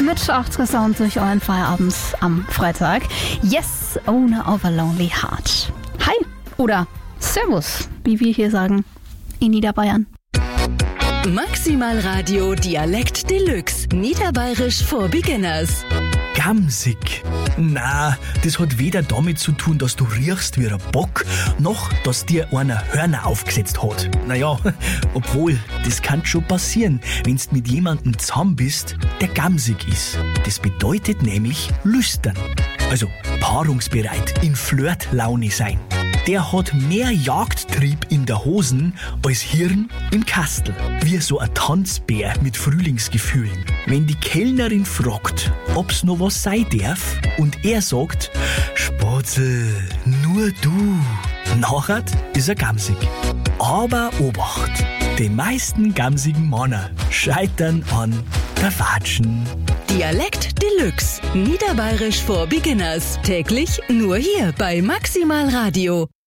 mit 80 Sound durch euren Feierabend am Freitag. Yes, Owner of a Lonely Heart. Hi oder Servus, wie wir hier sagen in Niederbayern. Maximal Radio Dialekt Deluxe. Niederbayerisch for Beginners. Gamsig. Na, das hat weder damit zu tun, dass du riechst wie ein Bock, noch dass dir einer Hörner aufgesetzt hat. Naja, obwohl, das kann schon passieren, wenn du mit jemandem zusammen bist, der gamsig ist. Das bedeutet nämlich lüstern. Also paarungsbereit, in Flirtlaune sein. Der hat mehr Jagdtrieb in der Hosen als Hirn im Kastel. Wie so ein Tanzbär mit Frühlingsgefühlen. Wenn die Kellnerin fragt, ob's noch was sein darf, und er sagt, Spatzel, nur du, nachher ist er gamsig. Aber Obacht, die meisten gamsigen Männer scheitern an der Watschen. Dialekt Deluxe. Niederbayerisch for Beginners. Täglich nur hier bei Maximal Radio.